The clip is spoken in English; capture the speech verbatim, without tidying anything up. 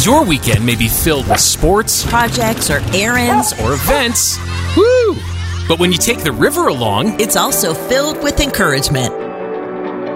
Your weekend may be filled with sports, projects, or errands, or events. Woo! But when you take the river along, it's also filled with encouragement.